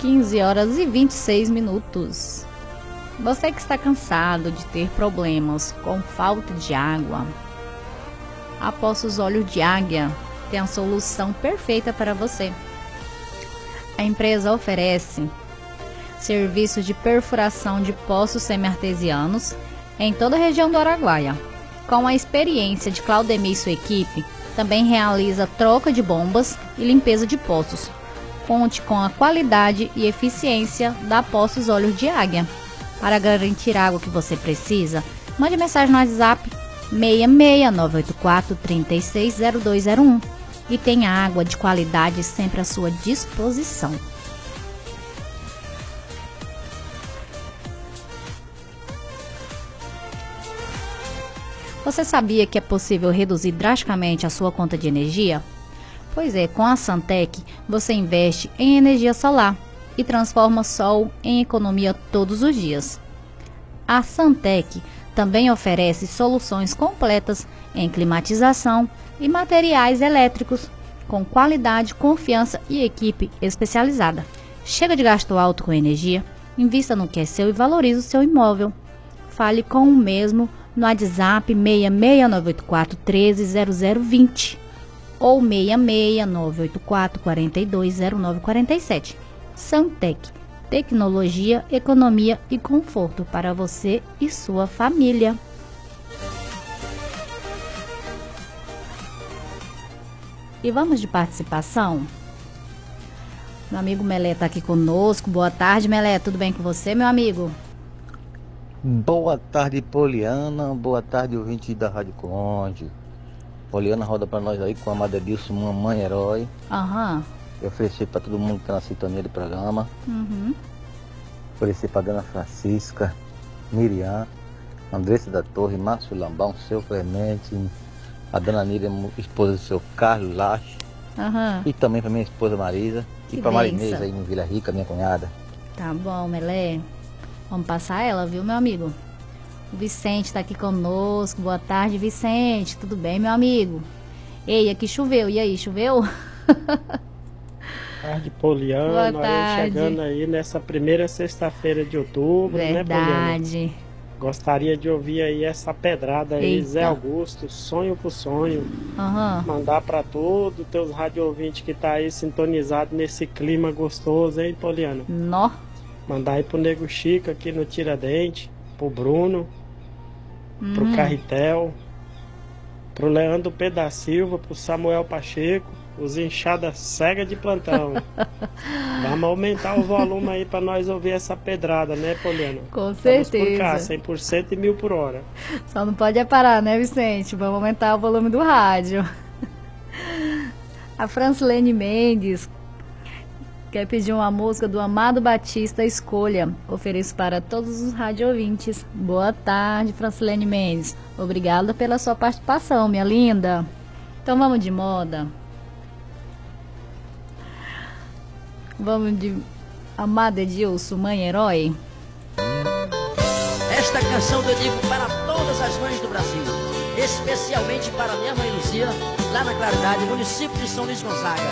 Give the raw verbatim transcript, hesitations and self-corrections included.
quinze horas e vinte e seis minutos. Você que está cansado de ter problemas com falta de água, a Poços Olhos de Águia tem a solução perfeita para você. A empresa oferece serviço de perfuração de poços semi-artesianos em toda a região do Araguaia. Com a experiência de Claudemir e sua equipe, também realiza troca de bombas e limpeza de poços. Conte com a qualidade e eficiência da Poços Olhos de Águia. Para garantir a água que você precisa, mande mensagem no WhatsApp seis seis nove oito quatro, três seis zero dois zero um e tenha água de qualidade sempre à sua disposição. Você sabia que é possível reduzir drasticamente a sua conta de energia? Pois é, com a Santec você investe em energia solar e transforma sol em economia todos os dias. A Santec também oferece soluções completas em climatização e materiais elétricos, com qualidade, confiança e equipe especializada. Chega de gasto alto com energia, invista no que é seu e valorize o seu imóvel. Fale com o mesmo no WhatsApp seis seis nove oito quatro, três zero zero dois zero ou seis seis nove oito quatro, quatro dois zero nove quatro sete. Santec, tecnologia, economia e conforto para você e sua família. E vamos de participação? Meu amigo Melé está aqui conosco. Boa tarde, Melé. Tudo bem com você, meu amigo? Boa tarde, Poliana. Boa tarde, ouvinte da Rádio Conde. Poliana roda para nós aí com a Amada Dilson, Mamãe Herói. Aham. Uhum. Eu ofereci para todo mundo que está na sintonia do programa. Uhum. Ofereci para Dona Francisca, Miriam, Andressa da Torre, Márcio Lambão, seu Clemente, a Dona Nília, esposa do seu Carlos Lache. Uhum. E também para minha esposa Marisa. Que e para Marinês aí no Vila Rica, minha cunhada. Tá bom, Melé. Vamos passar ela, viu, meu amigo? O Vicente está aqui conosco. Boa tarde, Vicente. Tudo bem, meu amigo? Ei, aqui choveu. E aí, choveu? Boa tarde, Poliana. Boa tarde. Chegando aí nessa primeira sexta-feira de outubro, verdade, né, Poliana? Gostaria de ouvir aí essa pedrada aí, eita. Zé Augusto, Sonho por Sonho. Uhum. Mandar para todos os teus rádio ouvintes que tá aí sintonizado nesse clima gostoso, hein, Poliana? Nó. Mandar aí pro Nego Chico aqui no Tiradentes, pro Bruno, uhum. pro Carretel, pro Leandro P. da Silva, pro Samuel Pacheco, os inchadas cega de plantão. Vamos aumentar o volume aí pra nós ouvir essa pedrada, né, Poliana? Com certeza. Vamos por cá, cem por cento e mil por hora. Só não pode é parar, né, Vicente? Vamos aumentar o volume do rádio. A Francilene Mendes quer pedir uma música do Amado Batista, Escolha. Ofereço para todos os rádio ouvintes. Boa tarde, Francilene Mendes. Obrigada pela sua participação, minha linda. Então vamos de moda. Vamos de Amada Edilson, Mãe Herói. Esta canção eu digo para todas as mães do Brasil, especialmente para minha mãe Luzia, lá na Claridade, município de São Luís Gonzaga.